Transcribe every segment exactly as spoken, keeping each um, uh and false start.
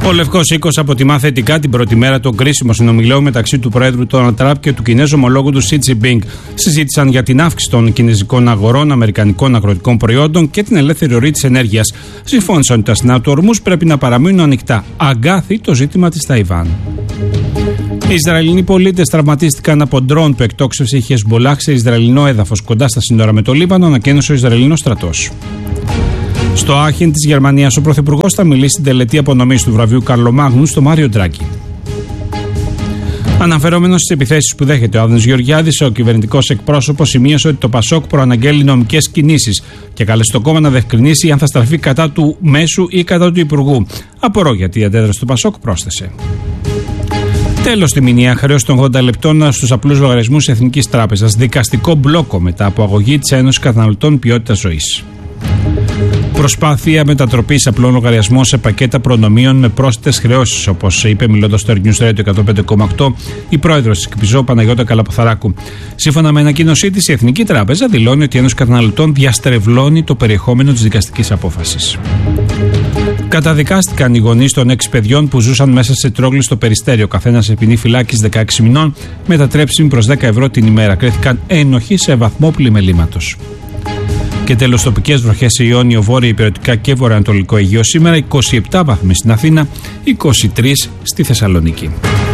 Ο Λευκός Οίκος αποτιμά θετικά την πρώτη μέρα των κρίσιμων συνομιλιών μεταξύ του Προέδρου Ντόναλντ Τραμπ και του Κινέζου ομολόγου του Σι Τζινπίνγκ. Συζήτησαν για την αύξηση των κινέζικων αγορών αμερικανικών αγροτικών προϊόντων και την ελεύθερη ροή της ενέργειας. Συμφώνησαν ότι τα στενά του ορμούς πρέπει να παραμείνουν ανοιχτά. Αγκάθι το ζήτημα της Ταϊβάν. Οι Ισραηλινοί πολίτες τραυματίστηκαν από ντρόουν που εκτόξευσε η Χεσμπολάχ σε Ισραηλινό έδαφος κοντά στα σύνορα με το Λίβανο, ανακοίνωσε ο Ισραηλινός στρατός. Στο Άχεν της Γερμανίας, ο Πρωθυπουργός θα μιλήσει στην τελετή απονομής του βραβείου Καρλομάγνου στο Μάριο Ντράγκη. Αναφερόμενος στις επιθέσεις που δέχεται ο Άδωνης Γεωργιάδης, ο κυβερνητικός εκπρόσωπος σημείωσε ότι το Πασόκ προαναγγέλει νομικές κινήσεις και κάλεσε το κόμμα να διευκρινίσει αν θα στραφεί κατά του μέσου ή κατά του υπουργού. Απορώ γιατί η αντέδραση του Πασόκ, πρόσθεσε. Τέλος, τη μηνιαία χρέωση των ογδόντα λεπτών στους απλούς λογαριασμούς της Εθνικής Τράπεζας. Δικαστικό μπλόκο μετά από αγωγή της Ένωσης Καταναλωτών Ποιότητας Ζωής. Προσπάθεια μετατροπής απλών λογαριασμών σε πακέτα προνομίων με πρόσθετες χρεώσεις, όπως είπε μιλώντας στο News Radio εκατόν πέντε κόμμα οκτώ η πρόεδρος της ΚΠΙΖΟ Παναγιώτα Καλαποθαράκου. Σύμφωνα με ανακοίνωσή της, η Εθνική Τράπεζα δηλώνει ότι η Ένωση Καταναλωτών διαστρεβλώνει το περιεχόμενο της δικαστικής απόφασης. Καταδικάστηκαν οι γονείς των έξι παιδιών που ζούσαν μέσα σε τρόγλι στο Περιστέρι. Ο καθένας σε ποινή φυλάκισης δεκαέξι μηνών, μετατρέψιμη προς δέκα ευρώ την ημέρα. Κρέθηκαν ένοχοι σε βαθμό πλημελήματος. Και τέλος, τοπικές βροχές σε Ιόνιο, Βόρεια, Ηπειρωτικά και Βορειοανατολικό Αιγαίο σήμερα, είκοσι επτά βαθμοί στην Αθήνα, είκοσι τρεις στη Θεσσαλονίκη.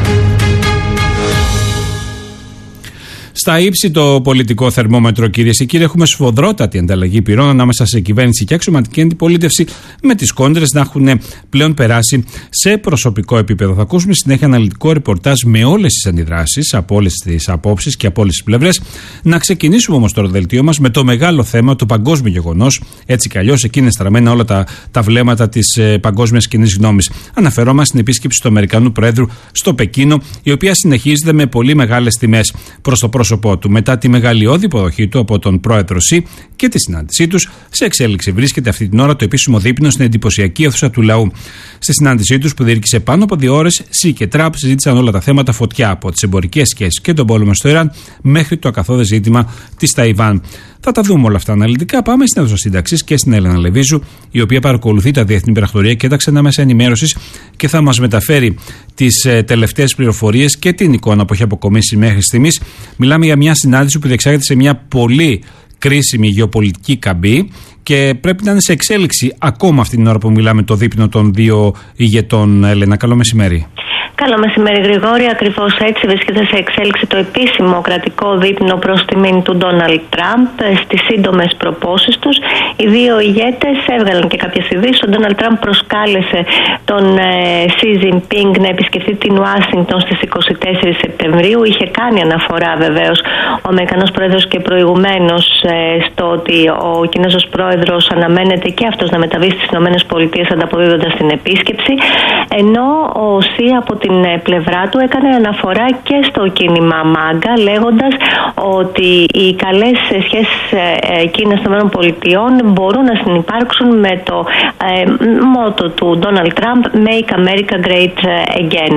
Στα ύψη το πολιτικό θερμόμετρο, κυρίες και κύριοι, έχουμε σφοδρότατη ανταλλαγή πυρών ανάμεσα σε κυβέρνηση και αξιωματική αντιπολίτευση, με τις κόντρες να έχουν πλέον περάσει σε προσωπικό επίπεδο. Θα ακούσουμε συνέχεια αναλυτικό ρεπορτάζ με όλες τις αντιδράσεις, από όλες τις απόψεις και από όλες τις πλευρές. Να ξεκινήσουμε όμως το δελτίο μας με το μεγάλο θέμα, το παγκόσμιο γεγονός. Έτσι κι αλλιώς, εκεί είναι στραμμένα όλα τα, τα βλέμματα της ε, παγκόσμιας κοινής γνώμης. Αναφερόμαστε στην επίσκεψη του Αμερικανού Προέδρου στο Πεκίνο, η οποία συνεχίζεται με πολύ μεγάλες τιμές προς το πρόσωπό του. Μετά τη μεγαλειώδη υποδοχή του από τον πρόεδρο Σι και τη συνάντησή τους, σε εξέλιξη βρίσκεται αυτή την ώρα το επίσημο δείπνο στην εντυπωσιακή αίθουσα του λαού. Στη συνάντησή τους, που διήρκησε πάνω από δύο ώρες, Σι και Τραμπ συζήτησαν όλα τα θέματα φωτιά, από τις εμπορικές σχέσεις και τον πόλεμο στο Ιράν μέχρι το ακαθόδες ζήτημα της Ταϊβάν. Θα τα δούμε όλα αυτά αναλυτικά. Πάμε στην αίθουσα σύνταξης και στην Έλενα Λεβίζου, η οποία παρακολουθεί τα διεθνή υπεραχτορία και τα ξένα μέσα ενημέρωσης και θα μας μεταφέρει τις ε, τελευταίες πληροφορίες και την εικόνα που έχει αποκομίσει μέχρι στιγμής. Μιλάμε για μια συνάντηση που διεξάγεται σε μια πολύ κρίσιμη γεωπολιτική καμπή και πρέπει να είναι σε εξέλιξη ακόμα αυτή την ώρα που μιλάμε το δείπνο των δύο ηγετών. Έλενα, καλό μεσημέρι. Καλό μεσημέρι, Γρηγόρη. Ακριβώς έτσι βρίσκεται σε εξέλιξη το επίσημο κρατικό δείπνο προς τιμήν του Ντόναλντ Τραμπ. Στις σύντομες προπόσεις τους, οι δύο ηγέτες έβγαλαν και κάποιες ειδήσεις. Ο Ντόναλντ Τραμπ προσκάλεσε τον Σι Τζινπίνγκ να επισκεφτεί την Ουάσιγκτον στις είκοσι τέσσερις Σεπτεμβρίου. Είχε κάνει αναφορά βεβαίως ο Αμερικανός Πρόεδρος και προηγουμένως στο ότι ο Κινέζος Πρόεδρος αναμένεται και αυτός να μεταβεί στις ΗΠΑ ανταποδίδοντας την επίσκεψη. Ενώ ο Σι από την πλευρά του έκανε αναφορά και στο κίνημα Μάγκα, λέγοντας ότι οι καλές σχέσεις Κίνας των ΗΠΑ μπορούν να συνυπάρξουν με το ε, μότο του Ντόναλντ Τραμπ Make America Great Again.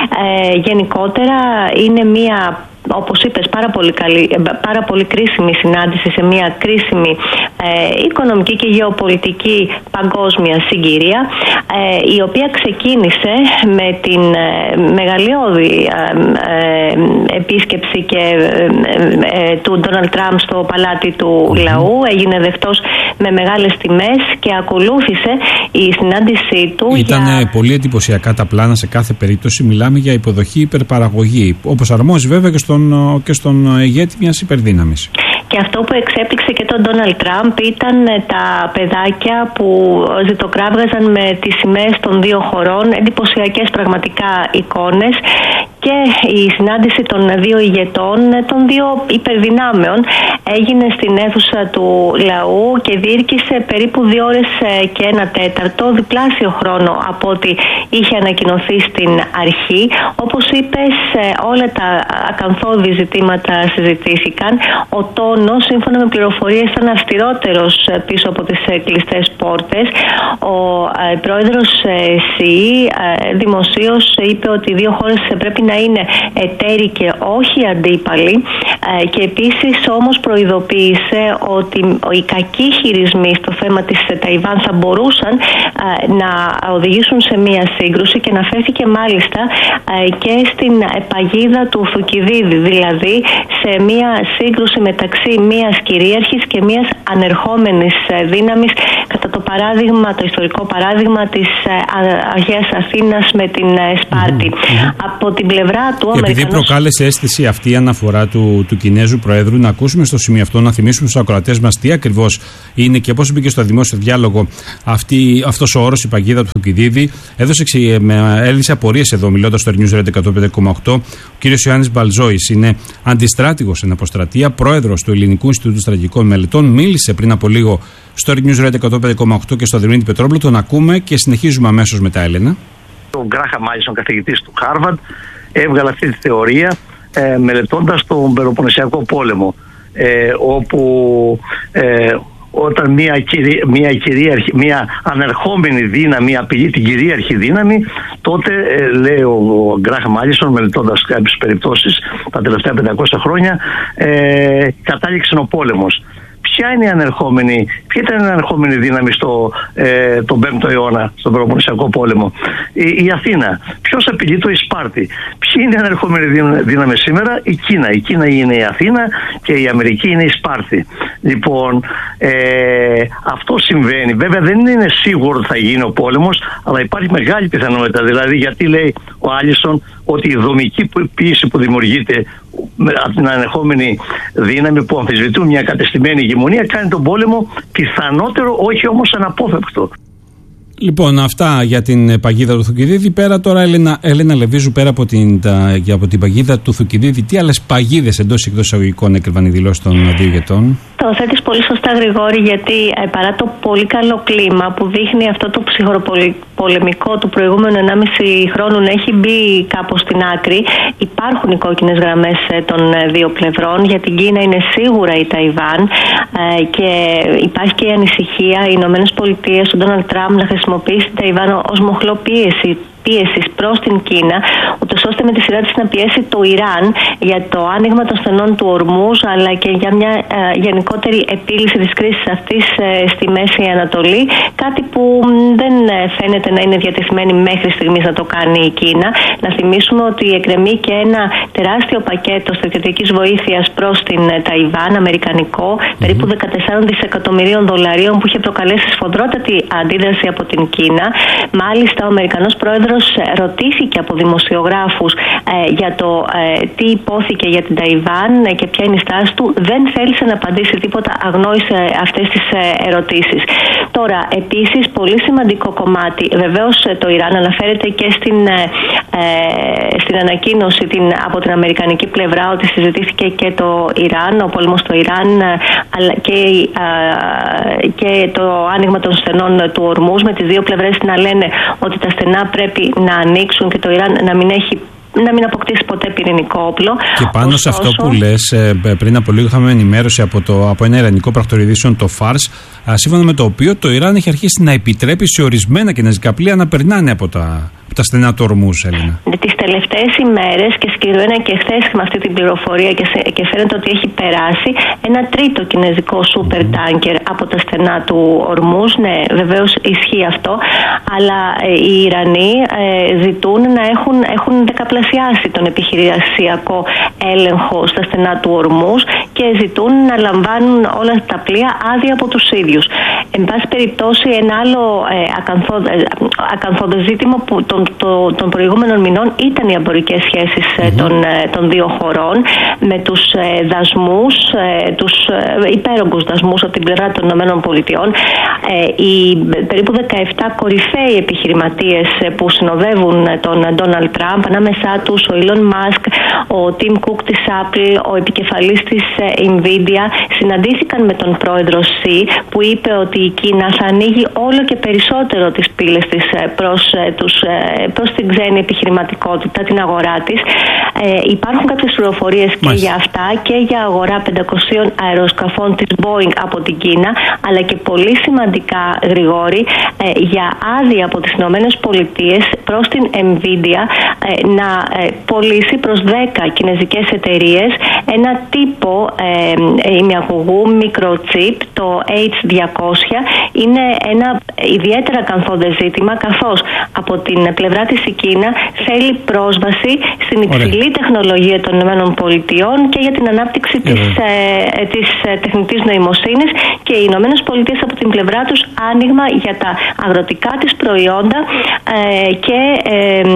Ε, γενικότερα είναι μια, όπως είπες, πάρα πολύ, καλή, πάρα πολύ κρίσιμη συνάντηση σε μια κρίσιμη ε, οικονομική και γεωπολιτική παγκόσμια συγκυρία, ε, η οποία ξεκίνησε με την ε, μεγαλειώδη ε, ε, επίσκεψη και, ε, ε, του Ντόναλντ Τραμπ στο παλάτι του λαού. Έγινε δεκτός με μεγάλες τιμές και ακολούθησε η συνάντησή του. Ήταν για... πολύ εντυπωσιακά τα πλάνα σε κάθε περίπτωση. Μιλάμε για υποδοχή υπερπαραγωγή, όπως αρμόζει βέβαια και στον, και στον ηγέτη μιας υπερδύναμης. Και αυτό που εξέπληξε και τον Ντόναλντ Τραμπ ήταν τα παιδάκια που ζητοκράβγαζαν με τις σημαίες των δύο χωρών, εντυπωσιακές πραγματικά εικόνες. Και η συνάντηση των δύο ηγετών, των δύο υπερδυνάμεων, έγινε στην αίθουσα του λαού και διήρκησε περίπου δύο ώρες και ένα τέταρτο, διπλάσιο χρόνο από ό,τι είχε ανακοινωθεί στην αρχή. Όπως είπες, όλα τα ακαθόδη ζητήματα συζητήθηκαν. Ο τόνος, σύμφωνα με πληροφορίες, ήταν αυστηρότερος πίσω από τις κλειστές πόρτες. Ο πρόεδρος Σι δημοσίως είπε ότι οι δύο χώρες πρέπει να είναι εταίροι και όχι αντίπαλοι, και επίσης όμως προειδοποίησε ότι οι κακοί χειρισμοί στο θέμα της Ταϊβάν θα μπορούσαν να οδηγήσουν σε μια σύγκρουση και αναφέρθηκε μάλιστα και στην παγίδα του Θουκυδίδη, δηλαδή σε μια σύγκρουση μεταξύ μιας κυρίαρχης και μιας ανερχόμενης δύναμης, κατά το παράδειγμα, το ιστορικό παράδειγμα της Αγίας Αθήνας με την Σπάρτη. Mm-hmm. Από την πλευρά του Αμερικανός... Επειδή προκάλεσε αίσθηση αυτή η αναφορά του, του Κινέζου Προέδρου, να ακούσουμε στο σημείο αυτό, να θυμίσουμε στους ακροατές μας τι ακριβώς είναι και πώς μπήκε στο δημόσιο διάλογο αυτή, αυτός ο όρος, η παγίδα του Θουκυδίδη. Έδωσε, έλυσε απορίες εδώ, μιλώντας στο News Radio εκατόν πέντε κόμμα οκτώ. Ο κύριος Ιωάννης Μπαλζόης είναι αντιστράτηγος στην αποστρατεία, πρόεδρος του Ελληνικού Ινστιτούτου Στρατηγικών Μελετών. Μίλησε πριν από λίγο στο News Radio εκατόν πέντε κόμμα οκτώ και στο Διονύτη Πετρόπουλο. Τον ακούμε και συνεχίζουμε αμέσως μετά, Έλενα. Ο Γκράχαμ Άλισον, καθηγητής του Χάρβαρντ, έβγαλε αυτή τη θεωρία ε, μελετώντας τον Πελοποννησιακό πόλεμο, ε, όπου ε, όταν μια, κυρία, μια, κυρίαρχη, μια ανερχόμενη δύναμη απειλεί την κυρίαρχη δύναμη, τότε ε, λέει ο, ο Γκράχαμ Άλισον, μελετώντας κάποιες περιπτώσεις τα τελευταία πεντακόσια χρόνια, ε, κατάληξε ο πόλεμος. Ποια είναι η ανερχόμενη, ποια ήταν η ανερχόμενη δύναμη στο, ε, τον πέμπτο αιώνα, στον Πελοποννησιακό πόλεμο? Η, η Αθήνα. Ποιος απειλεί? Το η Σπάρτη. Ποιοι είναι η ανερχόμενη δύναμη σήμερα? Η Κίνα. Η Κίνα είναι η Αθήνα και η Αμερική είναι η Σπάρτη. Λοιπόν, ε, αυτό συμβαίνει. Βέβαια δεν είναι σίγουρο ότι θα γίνει ο πόλεμος, αλλά υπάρχει μεγάλη πιθανότητα. Δηλαδή, γιατί λέει ο Άλισον ότι η δομική πίεση που δημιουργείται από την ανερχόμενη δύναμη που αμφισβητούν μια κατεστημένη ηγεμονία κάνει τον πόλεμο πιθανότερο, όχι όμως αναπόφευκτο. Λοιπόν, αυτά για την παγίδα του Θουκυδίδη. Πέρα τώρα, Έλενα, Έλενα Λεβίζου, πέρα από την, τα, από την παγίδα του Θουκυδίδη, τι άλλες παγίδες εντός ή εκτός εισαγωγικών έκρυβαν οι δηλώσεις των δύο ηγετών? Το θέτεις πολύ σωστά, Γρηγόρη, γιατί ε, παρά το πολύ καλό κλίμα που δείχνει αυτό το ψυχροπολεμικό του προηγούμενου ενάμιση χρόνου να έχει μπει κάπως στην άκρη, υπάρχουν οι κόκκινες γραμμές ε, των ε, δύο πλευρών. Για την Κίνα είναι σίγουρα η Ταϊβάν ε, και υπάρχει και η ανησυχία οι Ηνωμένες Πολιτείες, ο Ντόναλντ Τραμπ, να χρησιμοποιήσει την Ταϊβάν ως μοχλό πίεση πίεσης προς την Κίνα, ούτως ώστε με τη σειρά της να πιέσει το Ιράν για το άνοιγμα των στενών του Ορμούζ, αλλά και για μια ε, γενικότερη επίλυση της κρίσης αυτής ε, στη Μέση Ανατολή, κάτι που δεν ε, φαίνεται να είναι διατεθειμένη μέχρι στιγμής να το κάνει η Κίνα. Να θυμίσουμε ότι εκκρεμεί και ένα τεράστιο πακέτο στρατιωτικής βοήθειας προς την ε, Ταϊβάν, αμερικανικό, mm-hmm. περίπου δεκατέσσερα δισεκατομμυρίων δολαρίων, που είχε προκαλέσει σφοδρότατη αντίδραση από την Κίνα. Μάλιστα, ο Αμερικανός πρόεδρος ρωτήθηκε από δημοσιογράφους ε, για το ε, τι υπόθηκε για την Ταϊβάν ε, και ποια είναι η στάση του. Δεν θέλησε να απαντήσει τίποτα, αγνόησε αυτές τις ε, ερωτήσεις. Τώρα, επίσης, πολύ σημαντικό κομμάτι, βεβαίως το Ιράν αναφέρεται και στην, ε, ε, στην ανακοίνωση την, από την αμερικανική πλευρά ότι συζητήθηκε και το Ιράν, ο πόλεμος στο Ιράν ε, αλλά και, ε, και το άνοιγμα των στενών του Ορμούζ, με τις δύο πλευρές να λένε ότι τα στενά πρέπει να ανοίξουν και το Ιράν να μην έχει να μην αποκτήσει ποτέ πυρηνικό όπλο. Και πάνω Ωστόσο, σε αυτό που λες, πριν από λίγο είχαμε ενημέρωση από, το, από ένα ιρανικό πράκτορο ειδήσεων, το Φάρς, σύμφωνα με το οποίο το Ιράν έχει αρχίσει να επιτρέπει σε ορισμένα κινέζικα πλοία να περνάνε από τα, από τα στενά του Ορμούζ, Έλληνα. Τις τελευταίες ημέρες και συγκεκριμένα και χθες με αυτή την πληροφορία και, σε, και φαίνεται ότι έχει περάσει ένα τρίτο κινέζικο σούπερ τάνκερ από τα στενά του Ορμούζ. Ναι, βεβαίως ισχύει αυτό, αλλά ε, οι Ιρανοί ε, ζητούν να έχουν, έχουν δεκαπλασιάσει τον επιχειρησιακό έλεγχο στα στενά του Ορμούζ και ζητούν να λαμβάνουν όλα τα πλοία άδεια από τους ίδιους. Εν πάση περιπτώσει, ένα άλλο ε, ακαθόδε ζήτημα που των, το, των προηγούμενων μηνών ήταν οι εμπορικές σχέσεις ε, mm-hmm. των, ε, των δύο χωρών, με τους ε, δασμούς, ε, τους ε, υπέρογκους δασμούς από την πλευρά των ΗΠΑ. Ε, οι περίπου δεκαεπτά κορυφαίοι επιχειρηματίες ε, που συνοδεύουν ε, τον Ντόναλντ Τραμπ, ανάμεσά τους ο Elon Musk, ο Tim Cook της Apple, ο επικεφαλής της ε, Nvidia, συναντήθηκαν με τον πρόεδρο Xi, που είπε ότι η Κίνα θα ανοίγει όλο και περισσότερο τις πύλες της προς, τους, προς την ξένη επιχειρηματικότητα, την αγορά της. Ε, υπάρχουν κάποιες πληροφορίες και Μάλιστα. για αυτά και για αγορά πεντακοσίων αεροσκαφών της Boeing από την Κίνα, αλλά και πολύ σημαντικά, Γρηγόρη, ε, για άδεια από τις Ηνωμένες Πολιτείες προς την Nvidia ε, να ε, πωλήσει προς δέκα κινέζικες εταιρείες ένα τύπο ε, ημιαγωγού microchip, το έιτς διακόσια. Είναι ένα ιδιαίτερα καθόδε ζήτημα, καθώς από την πλευρά της η Κίνα θέλει πρόσβαση στην υψηλή Ωραία. τεχνολογία των ΗΠΑ και για την ανάπτυξη της, ε, της τεχνητής νοημοσύνης, και οι ΗΠΑ από την πλευρά τους άνοιγμα για τα αγροτικά της προϊόντα ε, και ε,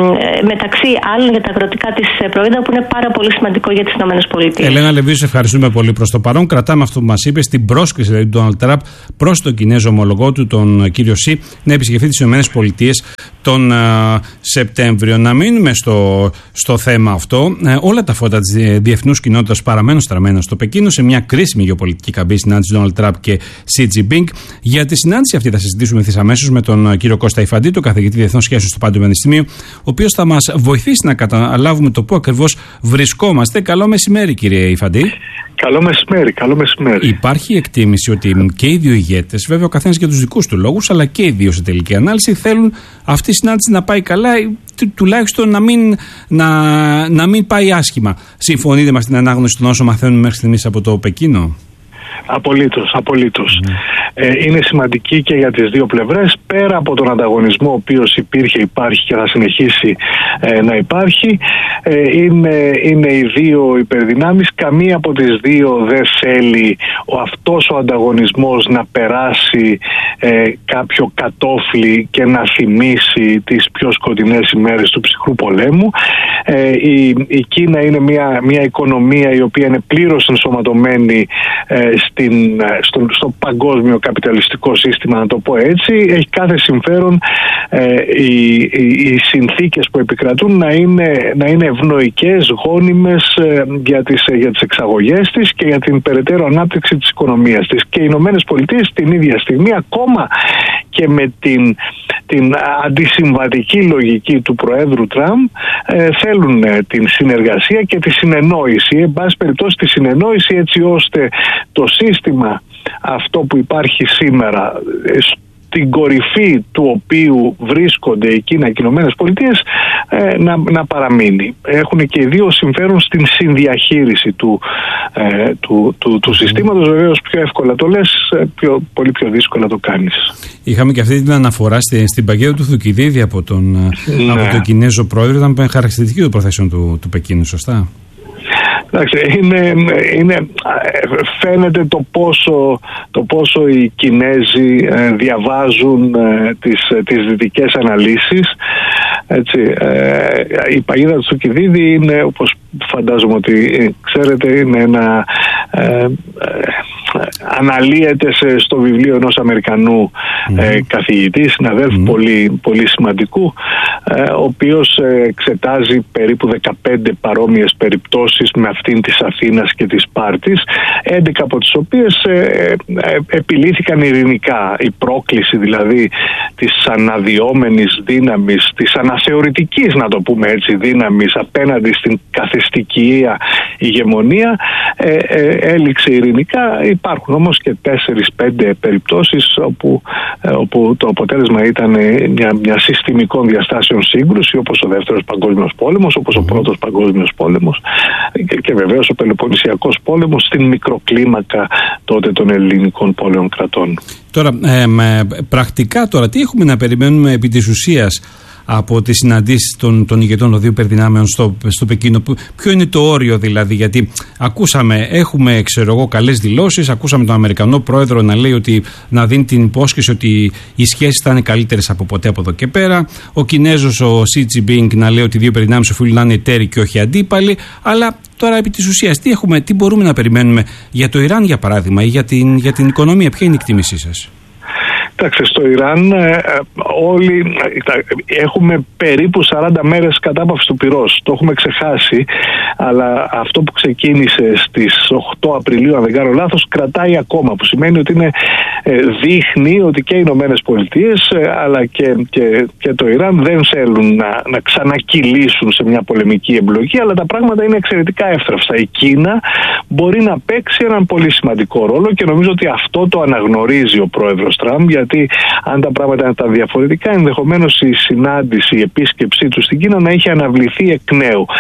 μεταξύ άλλων για τα αγροτικά της προϊόντα, που είναι πάρα πολύ σημαντικό για τις ΗΠΑ. Ελένα Λεβίου, σε ευχαριστούμε πολύ προς το παρόν. Κρατάμε αυτό που μας είπε, στην πρόσκληση δηλαδή, του Ντόναλντ Τραμπ προς τον Κινέζο ομολογό του, τον κύριο Σι, να επισκεφθεί τις ΗΠΑ τον uh, Σεπτέμβριο. Να μείνουμε στο, στο θέμα αυτό. Ε, όλα τα φώτα της διεθνούς κοινότητας παραμένουν στραμμένα στο Πεκίνο, σε μια κρίσιμη γεωπολιτική καμπή συνάντηση Ντόναλντ Τραμπ και Σι Τζινπίνγκ. Για τη συνάντηση αυτή θα συζητήσουμε ευθύς αμέσως με τον uh, κύριο Κώστα Ιφαντή, τον καθηγητή Διεθνών Σχέσεων στο Πάντιο Πανεπιστήμιο, ο οποίος θα μας βοηθήσει να καταλάβουμε το πού ακριβώς βρισκόμαστε. Καλό μεσημέρι, κύριε Ιφαντή. Καλό μεσημέρι, καλό μεσημέρι. Υπάρχει εκτίμηση ότι και οι δύο ηγέτες, βέβαια ο καθένας για τους δικούς του λόγους, αλλά και οι δύο σε τελική ανάλυση, θέλουν αυτή η συνάντηση να πάει καλά, του, τουλάχιστον να μην, να, να μην πάει άσχημα. Συμφωνείτε με την ανάγνωση των όσων μαθαίνουμε μέχρι στιγμής από το Πεκίνο? Απολύτως, απολύτως. Mm. Ε, είναι σημαντική και για τις δύο πλευρές, πέρα από τον ανταγωνισμό ο οποίος υπήρχε, υπάρχει και θα συνεχίσει ε, να υπάρχει. Ε, είναι, είναι οι δύο υπερδυνάμεις, καμία από τις δύο δεν θέλει ο, αυτός ο ανταγωνισμός να περάσει ε, κάποιο κατόφλι και να θυμίσει τις πιο σκοτεινές ημέρες του ψυχρού πολέμου. Ε, η, η Κίνα είναι μια, μια οικονομία η οποία είναι πλήρως ενσωματωμένη ε, στην, στο, στο παγκόσμιο καπιταλιστικό σύστημα, να το πω έτσι. Έχει κάθε συμφέρον ε, οι, οι, οι συνθήκες που επικρατούν να είναι, να είναι ευνοϊκές, γόνιμες ε, για, τις, για τις εξαγωγές της και για την περαιτέρω ανάπτυξη της οικονομίας της. Και οι Ηνωμένες Πολιτείες την ίδια στιγμή, ακόμα και με την, την αντισυμβατική λογική του Προέδρου Τραμπ, ε, θέλουν ε, την συνεργασία και τη συνεννόηση, εν πάση περιπτώσει τη συνεννόηση, έτσι ώστε το σύστημα αυτό που υπάρχει σήμερα, στην κορυφή του οποίου βρίσκονται η Κίνα και οι Ηνωμένες Πολιτείες, ε, να, να παραμείνει. Έχουν και οι δύο συμφέρον στην συνδιαχείριση του, ε, του, του, του συστήματος. Βεβαίως πιο εύκολα το λες, πιο, πολύ πιο δύσκολα το κάνεις. Είχαμε και αυτή την αναφορά στη, στην παγίδα του Θουκυδίδη από τον, ναι. από τον Κινέζο πρόεδρο. Ήταν χαρακτηριστική των προθέσεων του, του Πεκίνου, σωστά? Είναι, είναι, φαίνεται το πόσο, το πόσο οι Κινέζοι ε, διαβάζουν ε, τις, τις δυτικές αναλύσεις. Έτσι, ε, η παγίδα του Θουκυδίδη είναι, όπως φαντάζομαι ότι ξέρετε, είναι ένα ε, ε, αναλύεται σε, στο βιβλίο ενός Αμερικανού mm. ε, καθηγητή, συναδέλφου mm. πολύ, πολύ σημαντικού, ε, ο οποίος ε, εξετάζει περίπου δεκαπέντε παρόμοιες περιπτώσεις με αυτήν της Αθήνας και της Σπάρτης, έντεκα από τις οποίες ε, ε, επιλύθηκαν ειρηνικά. Η πρόκληση δηλαδή της αναδυόμενης δύναμης, της αναθεωρητικής, να το πούμε έτσι, δύναμης απέναντι στην καθεστική ηγεμονία ε, ε, έληξε ειρηνικά. Υπάρχουν όμως και τέσσερις πέντε περιπτώσεις όπου, ε, όπου το αποτέλεσμα ήταν μια, μια συστημικών διαστάσεων σύγκρουση, όπως ο Δεύτερος Παγκόσμιος Πόλεμος, όπως ο Πρώτος Παγκόσμιος Πόλεμος και, και βεβαίως ο Πελοποννησιακός Πόλεμος στην μικροκλίμακα τότε των ελληνικών πόλεων κρατών. Τώρα, ε, με, πρακτικά τώρα, τι έχουμε να περιμένουμε επί της ουσίας από τις συναντήσεις των, των ηγετών των δύο υπερδυνάμεων στο, στο Πεκίνο? Ποιο είναι το όριο δηλαδή? Γιατί ακούσαμε, έχουμε ξέρω εγώ καλές δηλώσεις, ακούσαμε τον Αμερικανό πρόεδρο να λέει ότι, να δίνει την υπόσχεση ότι οι σχέσεις θα είναι καλύτερες από ποτέ από εδώ και πέρα, ο Κινέζος ο Σι Τζινπίνγκ να λέει ότι οι δύο υπερδυνάμεις οφείλουν να είναι εταίροι και όχι αντίπαλοι. Αλλά τώρα επί της ουσίας τι, έχουμε, τι μπορούμε να περιμένουμε για το Ιράν για παράδειγμα ή για την, για την οικονομία? Ποια είναι η εκτίμησή σας? Κοιτάξτε, στο Ιράν ε, όλοι ε, έχουμε περίπου σαράντα μέρες κατάπαυση του πυρός. Το έχουμε ξεχάσει, αλλά αυτό που ξεκίνησε στις οκτώ Απριλίου, αν δεν κάνω λάθος, κρατάει ακόμα, που σημαίνει ότι είναι, ε, δείχνει ότι και οι Ηνωμένες Πολιτείες ε, αλλά και, και, και το Ιράν δεν θέλουν να, να ξανακυλήσουν σε μια πολεμική εμπλοκή, αλλά τα πράγματα είναι εξαιρετικά εύθραυστα. Η Κίνα μπορεί να παίξει έναν πολύ σημαντικό ρόλο και νομίζω ότι αυτό το αναγνωρίζει ο πρόεδρος Τραμπ, γιατί αν τα πράγματα ήταν διαφορετικά, ενδεχομένως η συνάντηση, η επίσκεψή του στην Κίνα να είχε αναβληθεί εκ νέου.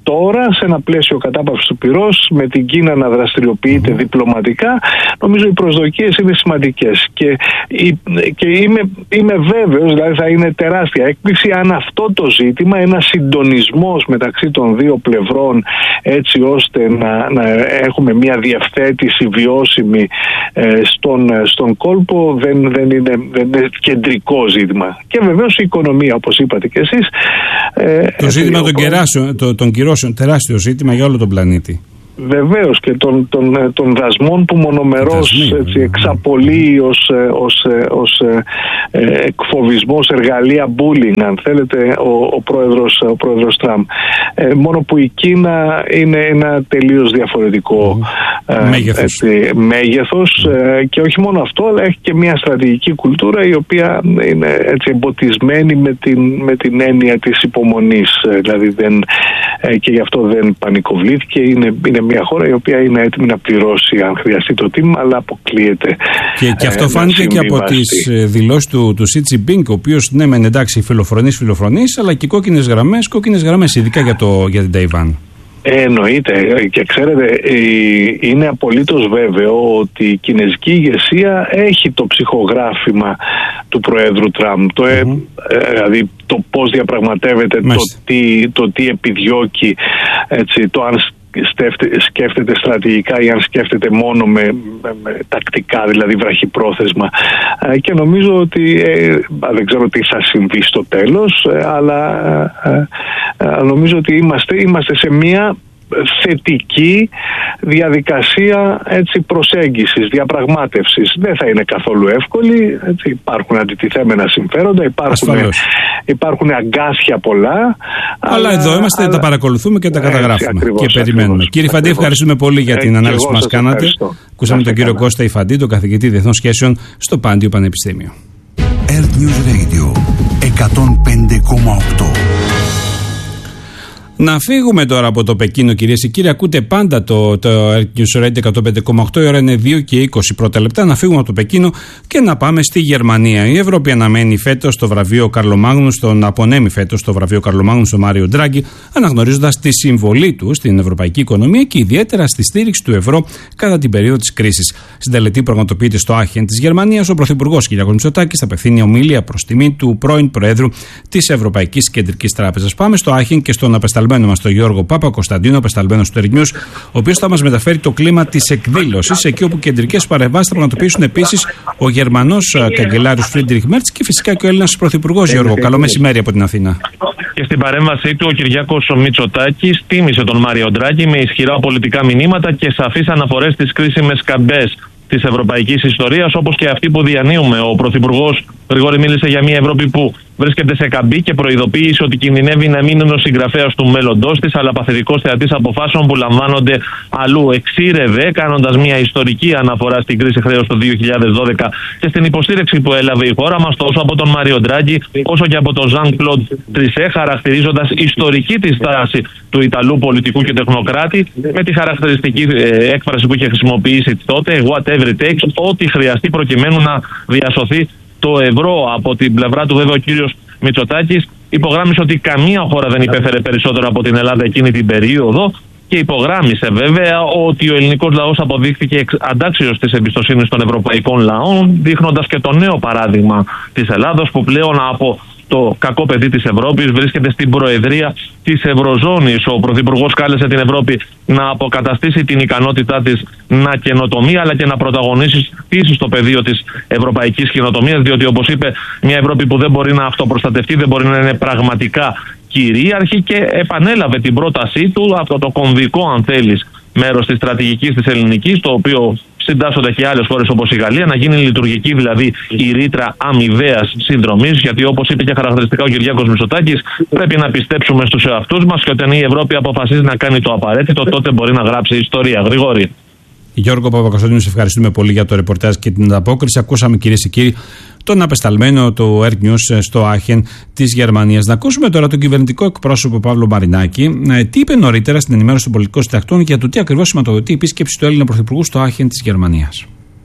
τώρα, σε ένα πλαίσιο κατάπαυσης του πυρός, με την Κίνα να δραστηριοποιείται mm-hmm. διπλωματικά, νομίζω οι προσδοκίες είναι σημαντικές. Και, και είμαι, είμαι βέβαιος, δηλαδή θα είναι τεράστια έκπληξη αν αυτό το ζήτημα, ένα συντονισμός μεταξύ των δύο πλευρών, έτσι ώστε να, να έχουμε μια διευθέτηση βιώσιμη ε, στον, στον κόλπο, δεν, δεν, είναι, δεν είναι κεντρικό ζήτημα. Και βεβαίως η οικονομία, όπως είπατε και εσείς. Ε, το ζήτημα των, κεράσεων, το, των κυρώσεων, τεράστιο ζήτημα για όλο τον πλανήτη. Βεβαίως, και των, των, των δασμών που μονομερώς έτσι, εξαπολύει ως, ως, ως ε, εκφοβισμός, εργαλεία bullying, αν θέλετε, ο, ο, πρόεδρος, ο πρόεδρος Τραμπ. Ε, μόνο που η Κίνα είναι ένα τελείως διαφορετικό ε, μέγεθος, έτσι, μέγεθος ε, και όχι μόνο αυτό, αλλά έχει και μια στρατηγική κουλτούρα η οποία είναι έτσι, εμποτισμένη με την, με την έννοια της υπομονής. Ε, δηλαδή δεν, ε, και γι' αυτό δεν πανικοβλήθηκε. Είναι, είναι μια χώρα η οποία είναι έτοιμη να πληρώσει αν χρειαστεί το τίμημα, αλλά αποκλείεται. Και, και αυτό ε, φάνηκε και από τις δηλώσεις του, του Xi Jinping, ο οποίος ναι μεν εντάξει φιλοφρονής φιλοφρονής, αλλά και κόκκινες γραμμές, κόκκινες γραμμές ειδικά για, το, για την Ταϊβάν. Ε, εννοείται, και ξέρετε, είναι απολύτως βέβαιο ότι η κινέζικη ηγεσία έχει το ψυχογράφημα του Προέδρου Τραμπ. Το, mm-hmm. ε, δηλαδή το πώς διαπραγματεύεται, το τι, το τι επιδιώκει, έτσι, το αν σκέφτεται στρατηγικά ή αν σκέφτεται μόνο με, με, με τακτικά, δηλαδή βραχυπρόθεσμα. Ε, και νομίζω ότι ε, δεν ξέρω τι θα συμβεί στο τέλος, ε, αλλά ε, ε, νομίζω ότι είμαστε, είμαστε σε μια θετική διαδικασία έτσι, προσέγγισης, διαπραγμάτευσης. Δεν θα είναι καθόλου εύκολη. Έτσι, υπάρχουν αντιτιθέμενα συμφέροντα, υπάρχουν, υπάρχουν αγκάθια πολλά. Αλλά, αλλά εδώ είμαστε, αλλά, τα παρακολουθούμε και τα καταγράφουμε έτσι, ακριβώς, και περιμένουμε. Ακριβώς, Κύριε Ιφαντή, ευχαριστούμε πολύ για την ε, ανάλυση που μας κάνατε. Ευχαριστώ. Ακούσαμε τον κύριο Κώστα Ιφαντή, τον καθηγητή Διεθνών Σχέσεων στο Πάντιο Πανεπιστήμιο. Earth News Radio εκατόν πέντε κόμμα οκτώ. Να φύγουμε τώρα από το Πεκίνο, κυρίες και κύριοι. Ακούτε πάντα το, το News Radio εκατόν πέντε κόμμα οκτώ. Η ώρα είναι δύο και είκοσι πρώτα λεπτά. Να φύγουμε από το Πεκίνο και να πάμε στη Γερμανία. Η Ευρώπη αναμένει φέτος το βραβείο Καρλομάγνους, τον απονέμει φέτος το βραβείο Καρλομάγνους στον Μάριο Ντράγκη, αναγνωρίζοντας τη συμβολή του στην ευρωπαϊκή οικονομία και ιδιαίτερα στη στήριξη του ευρώ κατά την περίοδο της κρίσης. Στην τελετή πραγματοποιείται στο Άχεν της Γερμανίας. Ο Πρωθυπουργός κ. Μητσοτάκης θα απευθύνει ομιλία προς τιμή του πρώην Προέδρου της Ευρωπαϊκής Κεντρικής Τράπεζας. Πάμε στο Άχεν και στον απεσταλμένο μας τον Γιώργο Παπα-Κωνσταντίνο, απεσταλμένος του Earth News, ο οποίος θα μας μεταφέρει το κλίμα της εκδήλωσης, εκεί όπου κεντρικές παρεμβάσεις θα πραγματοποιήσουν επίσης ο Γερμανός καγκελάριος Φρίντριχ Μέρτς και φυσικά και ο Έλληνας Πρωθυπουργός. Γιώργο, καλό μεσημέρι από την Αθήνα. Και στην παρέμβασή του, ο Κυριάκος Μητσοτάκης τίμησε τον Μάριο Ντράγκη με ισχυρά πολιτικά μηνύματα και σαφείς αναφορές στις κρίσιμες καμπές της ευρωπαϊκής ιστορίας, όπως και αυτή που διανύουμε. Ο Πρωθυπουργός Γρηγόρη μίλησε για μια Ευρώπη που βρίσκεται σε καμπή και προειδοποίησε ότι κινδυνεύει να μην είναι ο συγγραφέας του μέλλοντός της, αλλά παθητικός θεατής αποφάσεων που λαμβάνονται αλλού. Εξήρευε, κάνοντας μια ιστορική αναφορά στην κρίση χρέους του δύο χιλιάδες δώδεκα και στην υποστήριξη που έλαβε η χώρα μας, τόσο από τον Μάριο Ντράγκη όσο και από τον Ζαν Κλοντ Τρισέ, χαρακτηρίζοντας ιστορική τη στάση του Ιταλού πολιτικού και τεχνοκράτη, με τη χαρακτηριστική ε, έκφραση που είχε χρησιμοποιήσει τότε, whatever it takes, ό,τι χρειαστεί προκειμένου να διασωθεί το ευρώ. Από την πλευρά του, βέβαια, ο κύριος Μητσοτάκης υπογράμμισε ότι καμία χώρα δεν υπέφερε περισσότερο από την Ελλάδα εκείνη την περίοδο και υπογράμμισε βέβαια ότι ο ελληνικός λαός αποδείχθηκε αντάξιος της εμπιστοσύνης των ευρωπαϊκών λαών, δείχνοντας και το νέο παράδειγμα της Ελλάδος, που πλέον από το κακό παιδί της Ευρώπης βρίσκεται στην προεδρία της Ευρωζώνης. Ο Πρωθυπουργός κάλεσε την Ευρώπη να αποκαταστήσει την ικανότητά της να καινοτομεί, αλλά και να πρωταγωνίσει στο πεδίο της ευρωπαϊκής καινοτομίας, διότι, όπως είπε, μια Ευρώπη που δεν μπορεί να αυτοπροστατευτεί, δεν μπορεί να είναι πραγματικά κυρίαρχη, και επανέλαβε την πρότασή του από το κομβικό, αν θέλεις, μέρος της στρατηγικής της ελληνικής, το οποίο συντάσσονται και άλλες χώρες όπως η Γαλλία, να γίνει λειτουργική δηλαδή η ρήτρα αμοιβαίας συνδρομής, γιατί, όπως είπε και χαρακτηριστικά ο Κυριάκος Μητσοτάκης, πρέπει να πιστέψουμε στους εαυτούς μας και όταν η Ευρώπη αποφασίζει να κάνει το απαραίτητο, τότε μπορεί να γράψει ιστορία. Γρηγόρη. Γιώργο Παπα-Κωνσταντίνου, σε ευχαριστούμε πολύ για το ρεπορτάζ και την ανταπόκριση. Ακούσαμε, κυρίες και κύριοι, τον απεσταλμένο του Earth News στο Άχεν της Γερμανίας. Να ακούσουμε τώρα τον κυβερνητικό εκπρόσωπο Παύλο Μαρινάκη. Τι είπε νωρίτερα στην ενημέρωση των πολιτικών συντακτών για το τι ακριβώς σηματοδοτεί η επίσκεψη του Έλληνα Πρωθυπουργού στο Άχεν της Γερμανίας.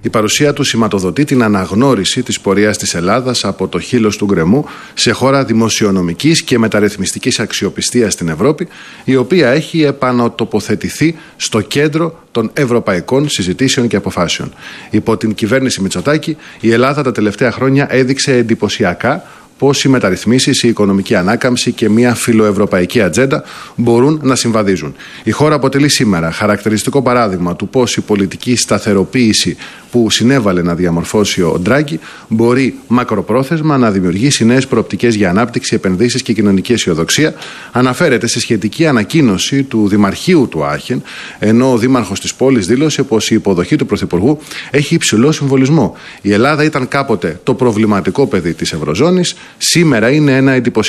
Η παρουσία του σηματοδοτεί την αναγνώριση της πορείας της Ελλάδας από το χείλος του γκρεμού σε χώρα δημοσιονομικής και μεταρρυθμιστικής αξιοπιστίας στην Ευρώπη, η οποία έχει επανατοποθετηθεί στο κέντρο των ευρωπαϊκών συζητήσεων και αποφάσεων. Υπό την κυβέρνηση Μητσοτάκη, η Ελλάδα τα τελευταία χρόνια έδειξε εντυπωσιακά πώς οι μεταρρυθμίσεις, η οικονομική ανάκαμψη και μια φιλοευρωπαϊκή ατζέντα μπορούν να συμβαδίζουν. Η χώρα αποτελεί σήμερα χαρακτηριστικό παράδειγμα του πώς η πολιτική σταθεροποίηση που συνέβαλε να διαμορφώσει ο Ντράγκη μπορεί μακροπρόθεσμα να δημιουργήσει νέες προοπτικές για ανάπτυξη, επενδύσεις και κοινωνική αισιοδοξία. Αναφέρεται σε σχετική ανακοίνωση του Δημαρχείου του Άχεν, ενώ ο Δήμαρχος της πόλης δήλωσε πως η υποδοχή του Πρωθυπουργού έχει υψηλό συμβολισμό. Η Ελλάδα ήταν κάποτε το προβληματικό παιδί της Ευρωζώνης, σήμερα είναι ένα εντυπωσιακό